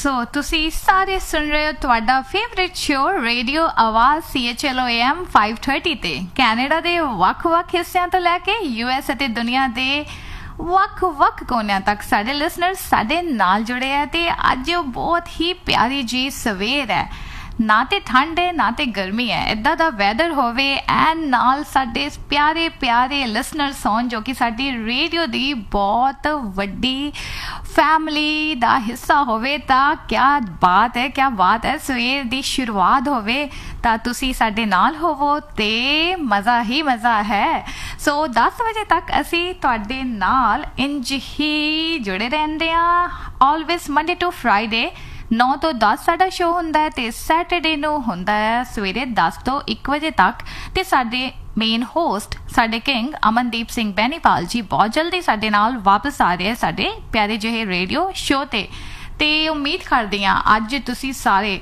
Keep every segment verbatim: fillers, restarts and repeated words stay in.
सो तुसी सारे सुन रहे हो तुहाडा फेवरेट शो रेडियो आवाज़ C H L O A M five thirty ते कैनेडा दे वख-वख हिस्सिਆਂ ਤੋਂ ਲੈ ਕੇ यू एस ਅਤੇ ਦੁਨੀਆ ਦੇ ਵੱਖ-ਵੱਖ ਕੋਨਿਆਂ ਤੱਕ ਸਾਡੇ ਲਿਸਨਰਸ ਸਾਡੇ ਨਾਲ ਜੁੜੇ ਹੈ ਤੇ ਅੱਜ ਬਹੁਤ ਹੀ ਪਿਆਰੀ ਜੀ ਸਵੇਰ ਹੈ ਨਾ ਤੇ ਠੰਡ ਹੈ ਨਾ ਤੇ ਗਰਮੀ ਹੈ ਇਦਾਂ ਦਾ ਵੈਦਰ ਹੋਵੇ ਐਂਡ ਨਾਲ ਸਾਡੇ ਪਿਆਰੇ ਪਿਆਰੇ ਲਿਸਨਰਸ ਹੋਣ ਜੋ ਕਿ ਸਾਡੀ ਰੇਡੀਓ ਦੀ ਬਹੁਤ ਵੱਡੀ ਫੈਮਿਲੀ ਦਾ ਹਿੱਸਾ ਹੋਵੇ ਤਾਂ ਕਿਆ ਬਾਤ ਹੈ ਕਿਆ ਬਾਤ ਹੈ ਸਵੇਰ ਦੀ ਸ਼ੁਰੂਆਤ ਹੋਵੇ ਤਾਂ ਤੁਸੀਂ ਸਾਡੇ ਨਾਲ ਹੋਵੋ ਤੇ ਮਜ਼ਾ ਹੀ ਮਜ਼ਾ ਹੈ ਸੋ ਦਸ ਵਜੇ ਤੱਕ ਅਸੀਂ ਤੁਹਾਡੇ ਨਾਲ ਇੰਜ ਹੀ ਜੁੜੇ ਰਹਿੰਦੇ ਹਾਂ ਆਲਵੇਜ਼ ਮੰਡੇ ਟੂ ਫਰਾਈਡੇ नौ तो दस साडा शो हुंदा है ते सैटरडे नूं हुंदा है सवेरे दस तो एक बजे तक ते साडे मेन होस्ट साडे किंग अमनदीप सिंह बैनीपाल जी बहुत जल्दी साडे नाल वापस आ रहे हैं साडे प्यारे जिहे रेडियो शो ते ते उम्मीद करदी हां अज तुसीं सारे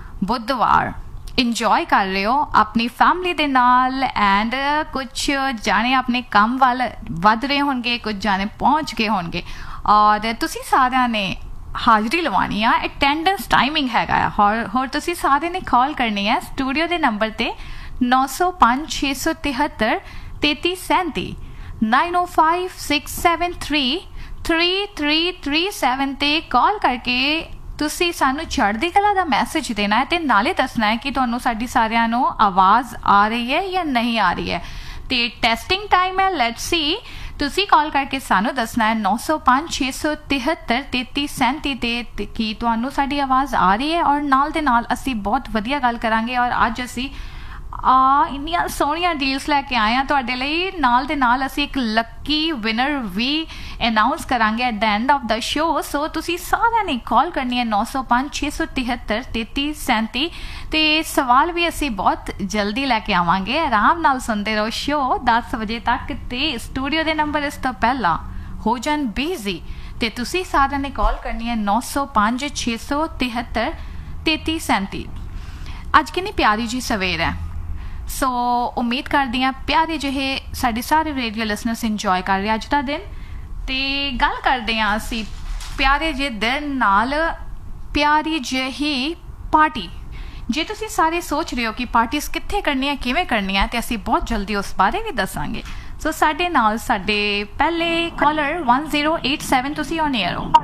बुधवार इंजॉय कर रहे हो अपनी फैमिली दे नाल एंड कुछ जाने अपने काम वाल वध रहे होणगे कुछ जाने पहुंच गए होणगे और तुसीं सारिਆਂ ने हाज़री लवानी आ अटेंडेंस टाइमिंग हैगा होर होर तुसी सारे ने कॉल करनी है स्टूडियो के नंबर ते नौ सौ पाँच छे सौ तिहत्तर तेती सैंती नाइन ओ five six seven three three three three seven ते कॉल करके तुसी सानू चढ़दी कला दा मैसेज देना है ते नाले दसना है कि तुहानू साडी सारियां नू आवाज़ आ रही है या नहीं आ रही है ते टेस्टिंग टाइम है लेट्स सी तुसी कॉल करके सानू दसना है नौ सौ पाँच छे सौ तिहत्तर तेती सैंती ते की तुहानू साडी आवाज़ आ रही है और नाल दे नाल असी बहुत वधिया गल करांगे और अज असी आ इन्नियां सोहणियां डील्स लैके आए हैं तुहाडे लई नाल दे नाल असी एक लक्की विनर भी अनाउंस करांगे at the end of the show so तुसी सारिਆਂ ने कॉल करनी है नौ सौ पाँच छे सौ तिहत्तर तेती सैंती ते सवाल भी असी बहुत जल्दी लैके आवांगे आराम नाल सुनते रहो शो दस बजे तक ते स्टूडियो दे नंबर इस तो पहला हो जान बिजी ते तुसी सारिਆਂ ने कॉल करनी है नौ सौ पाँच छे सौ तिहत्तर तेती सैंती अज कितनी प्यारी जी सवेर है सो so, उम्मीद करदी हां प्यारे जिहे साडे सारे रेडियो लिसनर्स इंजॉय कर रहे अज दा दिन ते गल करदे हां असी प्यारे जे दिन नाल प्यारी जिही पार्टी जे तुसी सारे सोच रहे हो कि पार्टीज कित्थे करनी है किवें करनी है ते असी बहुत जल्दी उस बारे भी दसांगे सो साडे नाल साडे पहले collar one zero eight seven तुसी ऑन एयर हो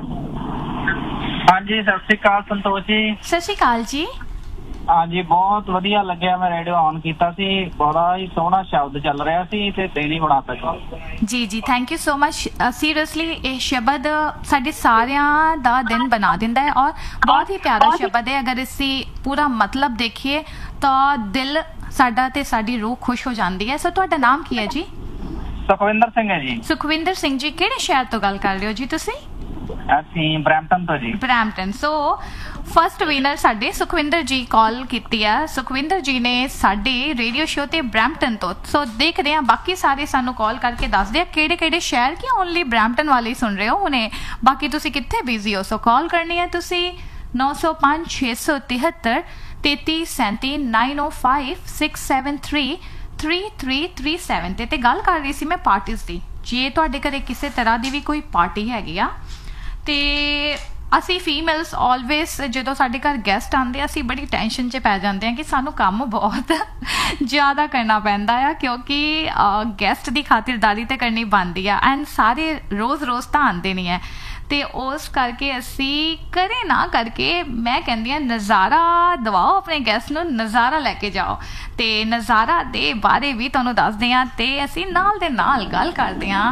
हाँ जी सत श्री अकाल संतोष जी सत श्री अकाल जी हाँ जी बहुत वधिया लग्या मैं रेडियो ऑन कीता सी बड़ा ही सोहना शब्द चल रहा सी ते दिन ही बनाता जी जी जी thank you so much seriously ये शब्द साडे सारियां दा दिन बना दिंदा है और बहुत ही प्यारा शब्द है अगर इसी पूरा मतलब देखिए तो दिल साडा ते साडी रूह खुश हो जाती है सो तुहाडा नाम की है जी सुखविंदर सिंह है जी सुखविंदर सिंह जी किहड़े शहर तो गल कर रहे हो जी तुसी ਅਸੀਂ ਬ੍ਰੈਂਪਟਨ ਤੋਂ ਜੀ ਬ੍ਰੈਂਪਟਨ ਸੋ ਫਸਟ ਵਿਨਰ ਸਾਡੇ ਸੁਖਵਿੰਦਰ ਜੀ ਕਾਲ ਕੀਤੀ ਆ ਸੁਖਵਿੰਦਰ ਜੀ ਨੇ ਸਾਡੇ ਰੇਡੀਓ ਸ਼ੋ ਤੇ ਬ੍ਰੈਂਪਟਨ ਤੋਂ ਸੋ ਦੇਖਦੇ ਆ ਬਾਕੀ ਸਾਰੇ ਸਾਨੂੰ ਕਾਲ ਕਰਕੇ ਦੱਸਦੇ ਆ ਕਿਹੜੇ ਕਿਹੜੇ ਸ਼ਹਿਰ ਕੀ ਓਨਲੀ ਬ੍ਰੈਂਪਟਨ ਵਾਲੇ ਸੁਣ ਰਹੇ ਹੋ ਹੁਣੇ ਬਾਕੀ ਤੁਸੀਂ ਕਿੱਥੇ ਬਿਜ਼ੀ ਹੋ ਸੋ ਕਾਲ ਕਰਨੀ ਹੈ ਤੁਸੀਂ नौ सौ पाँच छे सौ तिहत्तर तेती सैंती नाइन ओ five six seven three three three three seven ते ते गल कर रही सी मैं पार्टीज की जे तुहाडे घरे किसी तरह की भी कोई पार्टी हैगी आ ਤੇ ਅਸੀਂ ਫੀਮੇਲਸ ਆਲਵੇਜ਼ ਜਦੋਂ ਸਾਡੇ ਘਰ ਗੈਸਟ ਆਉਂਦੇ ਅਸੀਂ ਬੜੀ ਟੈਨਸ਼ਨ 'ਚ ਪੈ ਜਾਂਦੇ ਹਾਂ ਕਿ ਸਾਨੂੰ ਕੰਮ ਬਹੁਤ ਜ਼ਿਆਦਾ ਕਰਨਾ ਪੈਂਦਾ ਆ ਕਿਉਂਕਿ ਗੈਸਟ ਦੀ ਖਾਤਰਦਾਰੀ ਤਾਂ ਕਰਨੀ ਬਣਦੀ ਆ ਐਂਡ ਸਾਰੇ ਰੋਜ਼ ਰੋਜ਼ ਤਾਂ ਆਉਂਦੇ ਨਹੀਂ ਹੈ ਤੇ ਉਸ ਕਰਕੇ ਅਸੀਂ ਕਰੇ ਨਾ ਕਰਕੇ ਮੈਂ ਕਹਿੰਦੀ ਹਾਂ ਨਜ਼ਾਰਾ ਦਵਾਓ ਆਪਣੇ ਗੈਸਟ ਨੂੰ ਨਜ਼ਾਰਾ ਲੈ ਕੇ ਜਾਓ ਤੇ ਨਜ਼ਾਰਾ ਦੇ ਬਾਰੇ ਵੀ ਤੁਹਾਨੂੰ ਦੱਸਦੇ ਹਾਂ ਤੇ ਅਸੀਂ ਨਾਲ ਦੇ ਨਾਲ ਗੱਲ ਕਰਦੇ ਹਾਂ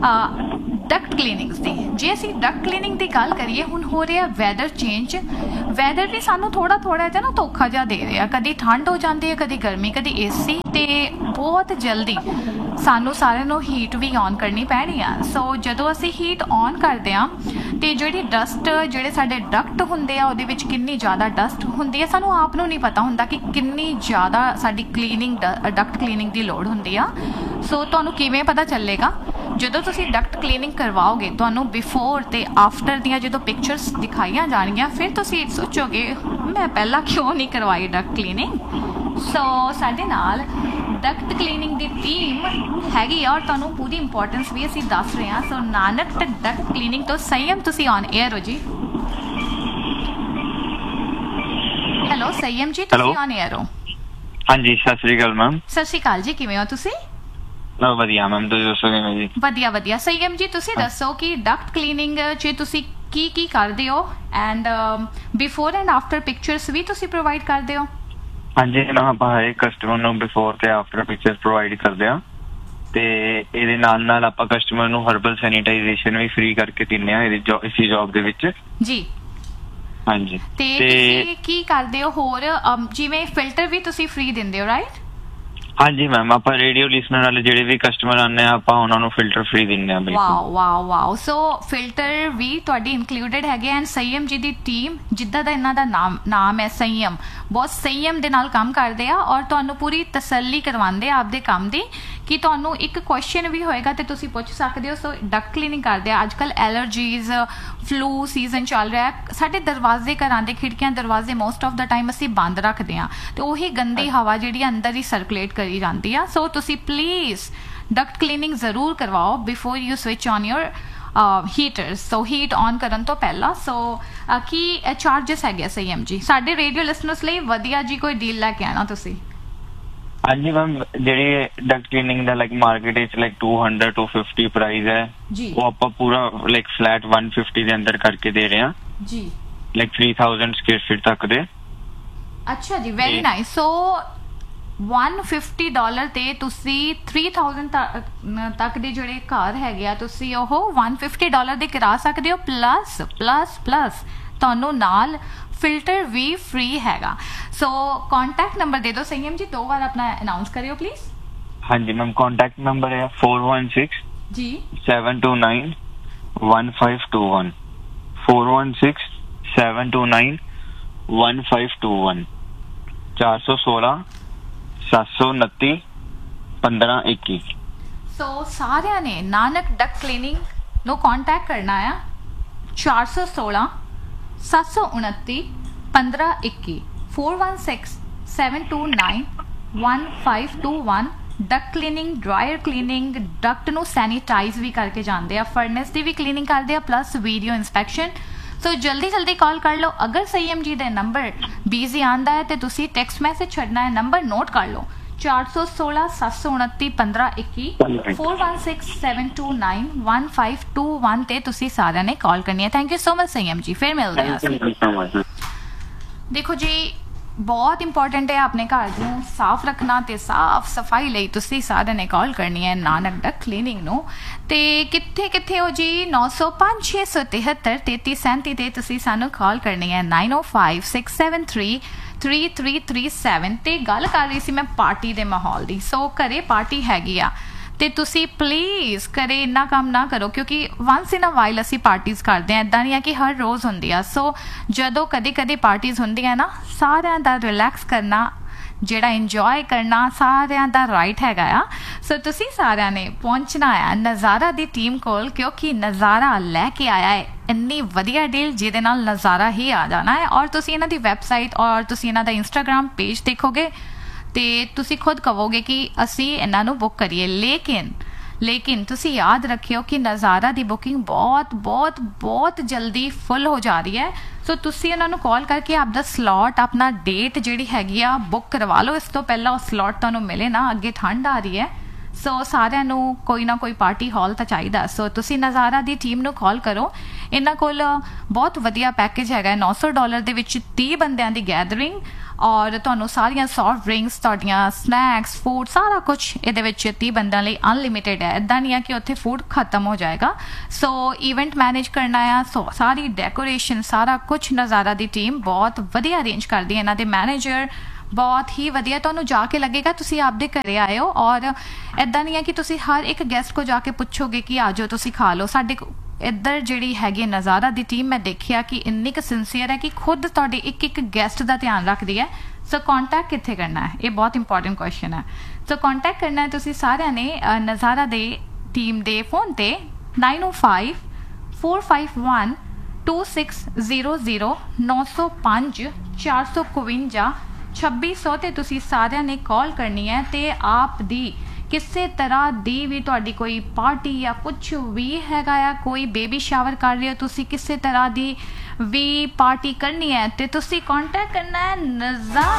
ਡਕਟ ਕਲੀਨਿੰਗਸ ਦੀ ਜੇ ਅਸੀਂ ਡਕਟ ਕਲੀਨਿੰਗ ਦੀ ਗੱਲ ਕਰੀਏ ਹੁਣ ਹੋ ਰਿਹਾ ਵੈਦਰ ਚੇਂਜ ਵੈਦਰ ਵੀ ਸਾਨੂੰ ਥੋੜਾ ਥੋੜਾ ਜਿਹਾ ਨਾ ਧੋਖਾ ਜਿਹਾ ਦੇ ਰਿਹਾ ਕਦੀ ਠੰਡ ਹੋ ਜਾਂਦੀ ਹੈ ਕਦੀ ਗਰਮੀ ਕਦੀ ਏਸੀ ਤੇ ਬਹੁਤ ਜਲਦੀ ਸਾਨੂੰ ਸਾਰਿਆਂ ਨੂੰ ਹੀਟ ਵੀ ਔਨ ਕਰਨੀ ਪੈਣੀ ਆ ਸੋ ਜਦੋਂ ਅਸੀਂ ਹੀਟ ਔਨ ਕਰਦੇ ਹਾਂ ਤੇ ਜਿਹੜੀ ਡਸਟ ਜਿਹੜੇ ਸਾਡੇ ਡਕਟ ਹੁੰਦੇ ਆ ਉਹਦੇ ਵਿੱਚ ਕਿੰਨੀ ਜ਼ਿਆਦਾ ਡਸਟ ਹੁੰਦੀ ਹੈ ਸਾਨੂੰ ਆਪ ਨੂੰ ਨਹੀਂ ਪਤਾ ਹੁੰਦਾ ਕਿ ਕਿੰਨੀ ਜ਼ਿਆਦਾ ਸਾਡੀ ਕਲੀਨਿੰਗ ਡਕਟ ਕਲੀਨਿੰਗ ਦੀ ਲੋੜ ਹੁੰਦੀ ਆ ਸੋ ਤੁਹਾਨੂੰ ਕਿਵੇਂ ਪਤਾ ਚੱਲੇਗਾ ਜਦੋਂ ਤੁਸੀਂ ਡਕਟ ਕਲੀਨਿੰਗ ਕਰਵਾਓਗੇ ਤੁਹਾਨੂੰ ਬਿਫੋਰ ਤੇ ਆਫਟਰ ਦੀਆਂ ਜਦੋਂ ਪਿਕਚਰਸ ਦਿਖਾਈਆਂ ਜਾਣਗੀਆਂ ਫਿਰ ਤੁਸੀਂ ਸੋਚੋਗੇ ਮੈਂ ਪਹਿਲਾਂ ਕਿਉਂ ਨਹੀਂ ਕਰਵਾਈ ਡਕਟ ਕਲੀਨਿੰਗ ਸੋ ਸਾਡੇ ਨਾਲ ਡਕਟ ਕਲੀਨਿੰਗ ਦੀ ਟੀਮ ਹੈਗੀ ਔਰ ਤੁਹਾਨੂੰ ਪੂਰੀ ਇੰਪੋਰਟੈਂਸ ਵੀ ਅਸੀਂ ਦੱਸ ਰਹੇ ਹਾਂ ਸੋ ਨਾਨਕ ਡਕਟ ਕਲੀਨਿੰਗ ਤੋਂ ਸੰਯਮ ਤੁਸੀਂ ਔਨ 에ਅਰ ਹੋ ਜੀ ਹੈਲੋ ਸੰਯਮ ਜੀ, Hello. ਤੁਸੀਂ ਔਨ 에ਅਰ ਹੋ? ਹਾਂਜੀ, ਸਤਿ ਸ੍ਰੀ ਅਕਾਲ ਮੈਮ। ਸਤਿ ਸ਼੍ਰੀ ਅਕਾਲ ਜੀ, ਕਿਵੇਂ ਹੋ ਤੁਸੀਂ? ਮੈਂ ਵਧੀਆ ਮੈਮ, ਤੁਸੀਂ ਦੱਸੋ ਕਿਵੇਂ ਜੀ? ਵਧੀਆ ਵਧੀਆ। ਸੰਯਮ ਜੀ, ਤੁਸੀਂ ਦੱਸੋ ਕਿ ਡਕਟ ਕਲੀਨਿੰਗ 'ਚ ਤੁਸੀਂ ਕੀ ਕੀ ਕਰਦੇ ਹੋ and before and after pictures ਵੀ ਤੁਸੀਂ ਪ੍ਰੋਵਾਈਡ ਕਰਦੇ ਹੋ? ਹਾਂਜੀ ਨਾ, ਆਪਾਂ ਹਰੇਕ ਕਸਟਮਰ ਨੂੰ ਬਿਫੋਰ ਤੇ ਆਫਟਰ ਪਿਕਚਰ ਪ੍ਰੋਵਾਈਡ ਕਰਦੇ ਆ ਤੇ ਇਹਦੇ ਨਾਲ ਨਾਲ ਆਪਾਂ ਕਸਟਮਰ ਨੂੰ ਹਰਬਲ ਸੈਨੀਟਾਈਜੇਸ਼ਨ ਵੀ ਫ੍ਰੀ ਕਰਕੇ ਦਿੰਦੇ ਆ ਇਹਦੀ ਜੋ ਇਸੀ ਜੌਬ ਦੇ ਵਿੱਚ ਜੀ। ਹਾਂਜੀ। ਤੇ ਤੁਸੀਂ ਕੀ ਕਰਦੇ ਹੋ ਹੋਰ? ਅਮ, ਜਿਵੇਂ ਫਿਲਟਰ ਵੀ ਤੁਸੀਂ ਫ੍ਰੀ ਦਿੰਦੇ ਹੋ, ਰਾਈਟ? ਹਾਂਜੀ ਮੈਮ, ਆਪਾਂ ਰੇਡੀਓ ਲਿਸਨਰ ਵਾਲੇ ਜਿਹੜੇ ਵੀ ਕਸਟਮਰ ਆਉਂਦੇ ਆ ਆਪਾਂ ਉਹਨਾਂ ਨੂੰ ਫਿਲਟਰ ਫ੍ਰੀ ਦਿੰਦੇ ਆ। ਬਿਲਕੁਲ। Wow wow wow. ਸੋ ਫਿਲਟਰ ਵੀ ਤੁਹਾਡੀ ਇਨਕਲੂਡਡ ਹੈਗੇ ਐਂਡ ਸੰਯਮ ਜੀ ਦੀ ਟੀਮ, ਜਿੱਦਾਂ ਦਾ ਇਹਨਾਂ ਦਾ ਨਾਮ ਨਾਮ ਹੈ ਸੰਯਮ, ਬਹੁਤ ਸੰਯਮ ਦੇ ਨਾਲ ਕੰਮ ਕਰਦੇ ਆ ਔਰ ਤੁਹਾਨੂੰ ਪੂਰੀ ਤਸੱਲੀ ਕਰਵਾਉਂਦੇ ਆ ਆਪਦੇ ਕੰਮ ਦੀ ਕਿ ਤੁਹਾਨੂੰ ਇੱਕ ਕੁਐਸਚਨ ਵੀ ਹੋਏਗਾ ਤੇ ਤੁਸੀਂ ਪੁੱਛ ਸਕਦੇ ਹੋ। ਸੋ ਡਕਟ ਕਲੀਨਿੰਗ ਕਰਦੇ ਆ। ਅੱਜ ਕੱਲ੍ਹ ਐਲਰਜੀਜ਼, ਫਲੂ ਸੀਜ਼ਨ ਚੱਲ ਰਿਹਾ, ਸਾਡੇ ਦਰਵਾਜ਼ੇ, ਘਰਾਂ ਦੇ ਖਿੜਕੀਆਂ ਦਰਵਾਜ਼ੇ ਮੋਸਟ ਆਫ ਦਾ ਟਾਈਮ ਅਸੀਂ ਬੰਦ ਰੱਖਦੇ ਆ ਤੇ ਉਹੀ ਗੰਦੀ ਹਵਾ ਜਿਹੜੀ ਅੰਦਰ ਹੀ ਸਰਕੂਲੇਟ ਕਰੀ ਜਾਂਦੀ ਆ। ਸੋ ਤੁਸੀਂ ਪਲੀਜ਼ ਡਕਟ ਕਲੀਨਿੰਗ ਜ਼ਰੂਰ ਕਰਵਾਓ before you switch on your heaters. So heat on ਕਰਨ ਤੋਂ ਪਹਿਲਾਂ। ਸੋ ਕੀ ਚਾਰਜਸ ਹੈਗੇ ਸੰਯਮ ਜੀ ਸਾਡੇ ਰੇਡੀਓ ਲਿਸਨਰਸ ਲਈ? ਵਧੀਆ ਜੀ, ਕੋਈ ਡੀਲ ਲੈ ਕੇ ਆਣਾ ਤੁਸੀਂ? ਹਾਂਜੀ ਮੈਮ, ਜਿਹੜੀ ਡਕਟ ਕਲੀਨਿੰਗ ਦਾ ਲਾਈਕ ਮਾਰਕੀਟ ਵਿੱਚ like two hundred two fifty price ਹੈ ਜੀ, ਉਹ ਆਪਾਂ ਪੂਰਾ ਲਾਈਕ ਫਲੈਟ ਵਨ ਫਿਫਟੀ ਦੇ ਅੰਦਰ ਕਰਕੇ ਦੇ ਰਹੇ ਹਾਂ ਜੀ। Like three thousand square feet ਤੱਕ ਦੇ। ਅੱਛਾ ਜੀ, ਵੈਰੀ ਨਾਈਸ। ਸੋ one hundred fifty ਡਾਲਰ ਤੇ ਤੁਸੀਂ three thousand ਤੱਕ ਦੇ ਜਿਹੜੇ ਘਰ ਹੈਗੇ ਆ ਤੁਸੀਂ ਉਹ one hundred fifty ਡਾਲਰ ਦੇ ਕਰਾ ਸਕਦੇ ਹੋ। ਪਲੱਸ ਪਲੱਸ ਪਲੱਸ ਤੁਹਾਨੂੰ ਨਾਲ ਫਿਲਟਰ ਵੀ ਫ੍ਰੀ ਹੈਗਾ। ਸੋ ਕੰਟੈਕਟ ਨੰਬਰ ਦੇ ਦਿਓ ਸੰਯਮ ਜੀ, ਦੋ ਵਾਰ ਆਪਣਾ ਅਨਾਉਂਸ ਕਰਿਓ ਪਲੀਜ਼। ਹਾਂਜੀ ਮੈਮ, ਕੰਟੈਕਟ ਨੰਬਰ ਹੈ four one six ਜੀ seven two nine one five two one four one six seven two nine one five two one ਚਾਰ ਸੌ ਸੋਲਾਂ ਸੱਤ ਸੌ ਉਨੱਤੀ ਪੰਦਰਾਂ ਇੱਕੀ। ਸੋ ਸਾਰਿਆਂ ਨੇ ਨਾਨਕ ਡਕਟ ਕਲੀਨਿੰਗ ਨੂੰ ਕੰਟੈਕਟ ਕਰਨਾ ਆ ਚਾਰ ਸੌ ਸੋਲਾਂ ਸੱਤ ਸੌ ਉਨੱਤੀ ਪੰਦਰਾਂ ਇੱਕੀ four one six seven two nine one five two one। Duckett cleaning, dryer cleaning, Duckett ਨੂੰ ਸੈਨੀਟਾਈਜ਼ ਵੀ ਕਰਕੇ ਜਾਂਦੇ ਆ, ਫਰਨੈਸ ਦੀ ਵੀ ਕਲੀਨਿੰਗ ਕਰਦੇ ਆ, ਪਲੱਸ ਵੀਡੀਓ ਇੰਸਪੈਕਸ਼ਨ। ਸੋ ਜਲਦੀ ਜਲਦੀ ਕਾਲ ਕਰ ਲਓ। ਅਗਰ ਸੰਯਮ ਜੀ ਦਾ ਨੰਬਰ ਬਿਜ਼ੀ ਆਂਦਾ ਹੈ ਤੇ ਤੁਸੀਂ ਟੈਕਸਟ ਮੈਸੇਜ ਛੱਡਣਾ ਹੈ, ਨੰਬਰ ਨੋਟ ਕਰ ਲਓ ਚਾਰ ਸੌ ਸੋਲਾਂ ਸੱਤ ਸੌ ਉਨੱਤੀ ਪੰਦਰਾਂ ਇੱਕੀ four one six seven two nine one five two one ਤੇ ਤੁਸੀਂ ਸਾਰਿਆਂ ਨੇ ਕਾਲ ਕਰਨੀ ਹੈ। ਥੈਂਕ ਯੂ ਸੋ ਮਚ ਸੰਯਮ ਜੀ, ਫਿਰ ਮਿਲਦੇ ਹਾਂ ਅਸੀਂ। ਦੇਖੋ ਜੀ, ਬਹੁਤ ਇੰਪੋਰਟੈਂਟ ਹੈ ਆਪਣੇ ਘਰ ਨੂੰ ਸਾਫ਼ ਰੱਖਣਾ ਤੇ ਸਾਫ਼ ਸਫਾਈ ਲਈ ਤੁਸੀਂ ਸਾਰਿਆਂ ਨੇ ਕਾਲ ਕਰਨੀ ਹੈ ਨਾਨਕ ਡਕਟ ਕਲੀਨਿੰਗ ਨੂੰ। ਤੇ ਕਿੱਥੇ ਕਿੱਥੇ ਹੋ ਜੀ? ਨੌ ਸੌ ਪੰਜ ਛੇ ਸੌ ਤਿਹੱਤਰ ਤੇਤੀ ਸੈਂਤੀ ਤੇ ਤੁਸੀਂ ਸਾਨੂੰ ਕਾਲ ਕਰਨੀ ਹੈ nine oh five six seven three three three three seven। ਤੇ ਗੱਲ ਕਰ ਰਹੀ ਸੀ ਮੈਂ ਪਾਰਟੀ ਦੇ ਮਾਹੌਲ ਦੀ। ਸੋ ਘਰੇ ਪਾਰਟੀ ਹੈਗੀ ਆ ਤੇ ਤੁਸੀਂ ਪਲੀਜ਼ ਘਰੇ ਇੰਨਾ ਕੰਮ ਨਾ ਕਰੋ ਕਿਉਂਕਿ ਵਨਸ ਇਨ ਅ ਵਾਈਲ ਅਸੀਂ ਪਾਰਟੀਜ਼ ਕਰਦੇ ਹਾਂ, ਇੱਦਾਂ ਨਹੀਂ ਆ ਕਿ ਹਰ ਰੋਜ਼ ਹੁੰਦੀ ਆ। ਸੋ ਜਦੋਂ ਕਦੇ ਕਦੇ ਪਾਰਟੀਜ਼ ਹੁੰਦੀਆਂ ਨਾ, ਸਾਰਿਆਂ ਦਾ ਰਿਲੈਕਸ ਕਰਨਾ, ਜਿਹੜਾ ਇੰਜੋਏ ਕਰਨਾ ਸਾਰਿਆਂ ਦਾ ਰਾਈਟ ਹੈਗਾ ਆ। ਸੋ ਤੁਸੀਂ ਸਾਰਿਆਂ ਨੇ ਪਹੁੰਚਣਾ ਆ ਨਜ਼ਾਰਾ ਦੀ ਟੀਮ ਕੋਲ ਕਿਉਂਕਿ ਨਜ਼ਾਰਾ ਲੈ ਕੇ ਆਇਆ ਹੈ ਇੰਨੀ ਵਧੀਆ ਡੀਲ ਜਿਹਦੇ ਨਾਲ ਨਜ਼ਾਰਾ ਹੀ ਆ ਜਾਣਾ ਹੈ। ਔਰ ਤੁਸੀਂ ਇਹਨਾਂ ਦੀ ਵੈਬਸਾਈਟ ਔਰ ਤੁਸੀਂ ਇਹਨਾਂ ਦਾ ਇੰਸਟਾਗ੍ਰਾਮ ਪੇਜ ਦੇਖੋਗੇ ਤੇ ਤੁਸੀਂ ਖੁਦ ਕਹੋਗੇ ਕਿ ਅਸੀਂ ਇਹਨਾਂ ਨੂੰ ਬੁੱਕ ਕਰੀਏ। ਲੇਕਿਨ ਲੇਕਿਨ ਤੁਸੀਂ ਯਾਦ ਰੱਖਿਓ ਕਿ ਨਜ਼ਾਰਾ ਦੀ ਬੁਕਿੰਗ ਬਹੁਤ ਬਹੁਤ ਬਹੁਤ ਜਲਦੀ ਫੁੱਲ ਹੋ ਜਾ ਰਹੀ ਹੈ। ਸੋ ਤੁਸੀਂ ਉਹਨਾਂ ਨੂੰ ਕਾਲ ਕਰਕੇ ਆਪਦਾ ਸਲੋਟ, ਆਪਣਾ ਡੇਟ ਜਿਹੜੀ ਹੈਗੀ ਆ ਬੁੱਕ ਕਰਵਾ ਲਓ। ਇਸ ਤੋਂ ਪਹਿਲਾਂ ਉਹ ਸਲੋਟ ਤੁਹਾਨੂੰ ਮਿਲੇ ਨਾ, ਅੱਗੇ ਠੰਡ ਆ ਰਹੀ ਹੈ। ਸੋ ਸਾਰਿਆਂ ਨੂੰ ਕੋਈ ਨਾ ਕੋਈ ਪਾਰਟੀ ਹਾਲ ਤਾਂ ਚਾਹੀਦਾ। ਸੋ ਤੁਸੀਂ ਨਜ਼ਾਰਾ ਦੀ ਟੀਮ ਨੂੰ ਕਾਲ ਕਰੋ। ਇਹਨਾਂ ਕੋਲ ਬਹੁਤ ਵਧੀਆ ਪੈਕੇਜ ਹੈਗਾ ਨੌ ਸੌ ਡਾਲਰ ਦੇ ਵਿੱਚ ਤੀਹ ਬੰਦਿਆਂ ਦੀ ਗੈਦਰਿੰਗ ਔਰ ਤੁਹਾਨੂੰ ਸਾਰੀਆਂ ਸੌਫਟ ਡਰਿੰਕਸ, ਤੁਹਾਡੀਆਂ ਸਨੈਕਸ, ਫੂਡ, ਸਾਰਾ ਕੁਝ ਇਹਦੇ ਵਿੱਚ ਤੀਹ ਬੰਦਿਆਂ ਲਈ ਅਨਲਿਮਿਟਿਡ ਹੈ। ਇੱਦਾਂ ਨਹੀਂ ਆ ਕਿ ਉੱਥੇ ਫੂਡ ਖਤਮ ਹੋ ਜਾਏਗਾ। ਸੋ ਇਵੈਂਟ ਮੈਨੇਜ ਕਰਨਾ ਆ, ਸੋ ਸਾਰੀ ਡੈਕੋਰੇਸ਼ਨ, ਸਾਰਾ ਕੁਝ ਨਜ਼ਾਰਾ ਦੀ ਟੀਮ ਬਹੁਤ ਵਧੀਆ ਅਰੇਂਜ ਕਰਦੀ ਹੈ। ਇਹਨਾਂ ਦੇ ਮੈਨੇਜਰ ਬਹੁਤ ਹੀ ਵਧੀਆ, ਤੁਹਾਨੂੰ ਜਾ ਕੇ ਲੱਗੇਗਾ ਤੁਸੀਂ ਆਪਦੇ ਘਰੇ ਆਏ ਹੋ। ਔਰ ਇੱਦਾਂ ਨਹੀਂ ਹੈ ਕਿ ਤੁਸੀਂ ਹਰ ਇੱਕ ਗੈਸਟ ਕੋ ਜਾ ਕੇ ਪੁੱਛੋਗੇ ਕਿ ਆ ਜਾਓ ਤੁਸੀਂ ਖਾ ਲਓ। ਸਾਡੇ ਇੱਧਰ ਜਿਹੜੀ ਹੈਗੀ ਨਜ਼ਾਰਾ ਦੀ ਟੀਮ ਮੈਂ ਦੇਖਿਆ ਕਿ ਇੰਨੀ ਕੁ ਸਿੰਸੀਅਰ ਹੈ ਕਿ ਖੁਦ ਤੁਹਾਡੇ ਇੱਕ ਇੱਕ ਗੈਸਟ ਦਾ ਧਿਆਨ ਰੱਖਦੀ ਹੈ। ਸੋ ਕੰਟੈਕਟ ਕਿੱਥੇ ਕਰਨਾ ਹੈ, ਇਹ ਬਹੁਤ ਇੰਪੋਰਟੈਂਟ ਕੁਐਸਚਨ ਹੈ। ਸੋ ਕੰਟੈਕਟ ਕਰਨਾ ਹੈ ਤੁਸੀਂ ਸਾਰਿਆਂ ਨੇ ਨਜ਼ਾਰਾ ਦੇ ਟੀਮ ਦੇ ਫੋਨ ਤੇ nine oh five four five one two six zero zero ਨੌ ਸੌ ਪੰਜ ਚਾਰ ਸੌ ਇਕਵੰਜਾ ਛੱਬੀ ਸੌ ਤੇ ਤੁਸੀਂ ਸਾਰਿਆਂ ਨੇ ਕਾਲ ਕਰਨੀ ਹੈ ਤੇ ਆਪ ਦੀ ਕਿਸੇ ਤਰ੍ਹਾਂ ਦੀ ਵੀ ਤੁਹਾਡੀ ਕੋਈ ਪਾਰਟੀ ਜਾਂ ਕੁਝ ਵੀ ਹੈਗਾ ਆ, ਕੋਈ ਬੇਬੀ ਸ਼ਾਵਰ ਕਰ ਰਹੇ ਹੋ ਤੁਸੀਂ, ਕਿਸੇ ਤਰ੍ਹਾਂ ਦੀ ਵੀ ਪਾਰਟੀ ਕਰਨੀ ਹੈ ਤੇ ਤੁਸੀਂ ਕਾਂਟੈਕਟ ਕਰਨਾ ਹੈ ਨਜ਼ਾ